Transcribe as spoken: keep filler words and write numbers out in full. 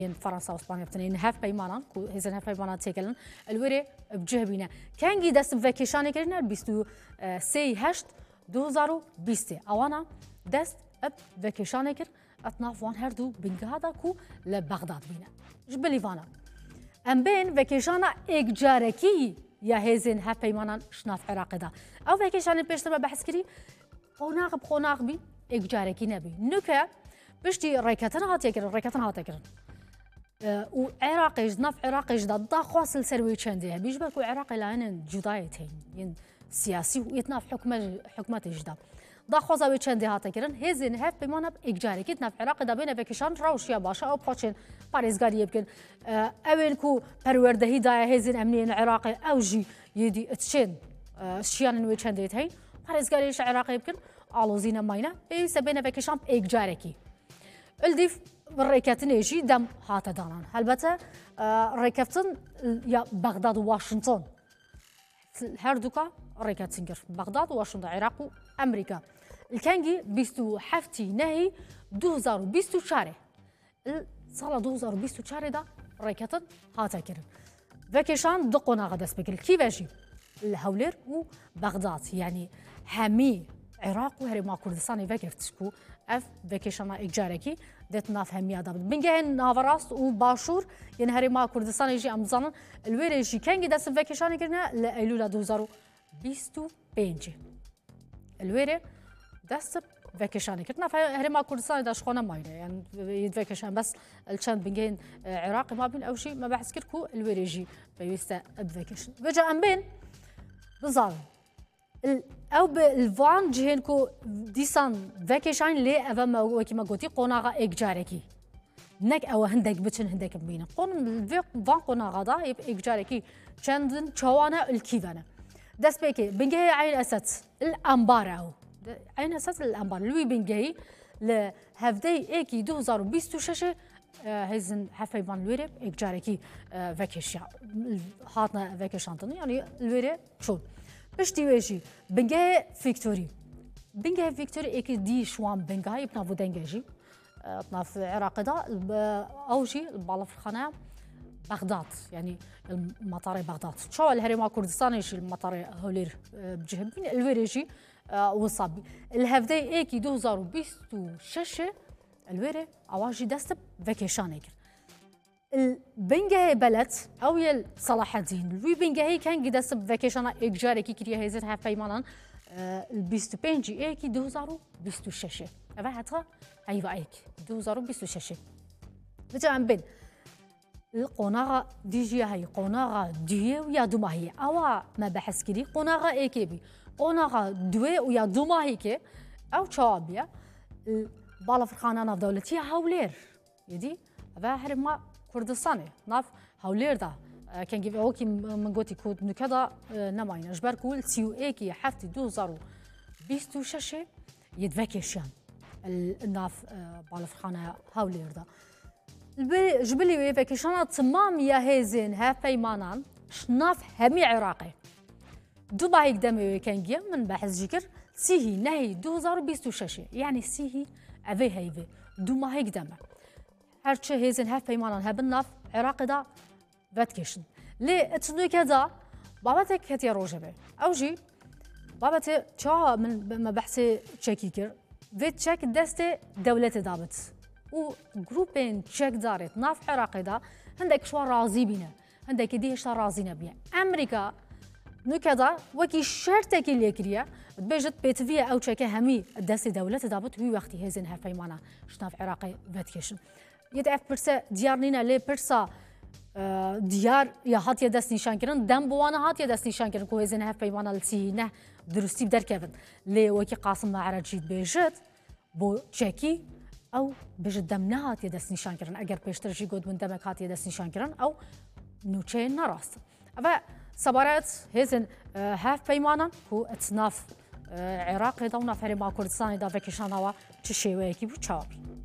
ين فرنسا واسبانيا بتنين هاف بيمانان كو هزن هاف بيمانان تيكلن الوري بجهبينا كان جي دست فاكيشان كرنا بيستو سي هشت دو هزار وبيست اوانا دست اب فاكيشان كر اطناف وان هردو بنجادا كو لبغداد بينا جبلي فانا ام بين فاكيشانا اجاركي يا هزن هاف بيمانان شناف عراق دا او فاكيشان بيشتما بحث كري قوناغ بقوناغ بي اجاركي نبي نكا بشتي ريكاتنا هاتيكر ريكاتنا هاتيكر و عراقي ناف عراقي جدا ضا خواصل سروي تشانديها بيجبرك عراقي لان جدايتين ين سياسي ويتناف حكمه حكمات جدا ضا خوازاوي تشانديها تكرن هزين هاف بمانب اجاري كيت ناف عراقي دا بين فيكيشان راوشيا باشا او بوتشين باريزغاري يمكن اوين كو پروردهي دا هزين امنين عراقي او جي يدي تشين شيان وي تشانديتين باريزغاري عراقي يمكن الوزينا ماينا بيس بين فيكيشان اجاري الديف الريكاتن يجي دم هاتا دانان هلبته ريكاتن يا بغداد وواشنطن هردوكا ريكاتنجر بغداد وواشنطن العراق وامريكا الكانجي بيستو حفتي نهي دو هزار وبيستو شاري صار دو هزار وبيستو شاري دا ريكاتن هاتا كرن فاكيشان دقونا غداس بكل كيف اجي الهولير وبغداد يعني حامي عراق وهرما كردستان فاكرتشكو اف فاكيشانا اجاركي دت ناف هميا دابد بنجهن نافراست وباشور يعني هرما كردستان يجي امزان الوير يجي كان داس فاكيشان كرنا لايلولا دو هزار وبيست وخمسة الوير داس فاكيشان كرنا هرما كردستان داش خونا مايله يعني يد فاكيشان بس الشان بنجهن عراق ما بين او شيء ما بحس كركو الوير يجي بيستا فاكيشن بجا ام بين بزال او بالفان جهنكو ديسان فاكيشان لي افا ما وكيما قلتي قوناغا اجاركي نك او هندك بتشن هندك بينا قون فان قوناغا دا اجاركي چندن چوانا الكيفانا داس بيكي بنجي عين اسد الانبار او عين اسد الانبار لوي بنجي لهفدي اكي دو هزار وبيست وشش هزن حفيبان لويري اجاركي فاكيشا هاتنا فاكيشان يعني لويري شو بشتي ويجي بنجاه فيكتوري بنجاه فيكتوري اكي دي شوان بنجاه يبنافو دنجاجي بناف العراق دا اوجي البالا في الخانه بغداد يعني المطار بغداد شو الهرما كردستان يجي المطار هولير بجهبين الويريجي وصابي الهفدي اكي دو هزار وبيست وشش الويري اواجي دست فاكيشان يكر البنجاه بلد او يل صلاح الدين لوي بنجاهي كان قداس فاكيشن اجاري كي كريا هيزت هاف بيمانان البيستو بنجي ايكي دو هزار وبيست وشش ابا هاتها ايوا ايك دو هزار وبيست وشش بتا ام بين القناغه ديجي هاي قناغه دي ويا دوما هي اوا ما بحث كري قناغه ايكي بي قناغه دوي ويا دوما هيك او تشابيا بالا فرخانه ناف دولتي هاولير يدي ابا هرما كردستاني ناف هاولير دا كان جيب اوكي من قوتي كود نكدا نماين جبر كول سيو ايكي حفتي دو هزار وبيست وشش يدفاكيشان الناف بالفخانه هاولير دا جبلي وي فاكيشان تمام يا هيزين هاف بيمانان شناف همي عراقي دوبا هيك دمي كان جيم من بحث ذكر سيهي نهي دو هزار وبيست وشش يعني سيهي افي هيفي دوما هيك دمي هرچه هزين هاف بيمانان هبن ناف عراق دا فاتكيشن لي اتنو كذا بابتك كتي روجبه او جي بابتي تشا من مبحثي تشيكيكر فيت تشيك دستي دولة دابت و جروبين تشيك دارت ناف عراق دا عندك شو راضي بينا عندك دي شتا راضينا بينا امريكا نو كذا وكي شرطك اللي كريا بيجت بيتفيا او تشيك همي دستي دولة دابت وي وقتي هزين هاف بيمانا شناف عراقي فاتكيشن يتعرف برسا ديارنينا لي برسا ديار يا هات يا دست نشان كرن دم بوانا هات يا دست نشان كرن كويزين هاف بيوانا لسينه درستي بدر كيفن لي وكي قاسم مع رجيت بيجت بو تشيكي او بيجت دم نهات يا دست نشان كرن اگر بيشترجي قد من دمك هات يا دست نشان كرن او نوتشين نراست افا صبرات هيزن هاف بيوانا كو اتصناف عراقي دا وناف هرما كردستاني دا فاكيشاناوا تشيويكي بو تشاوبي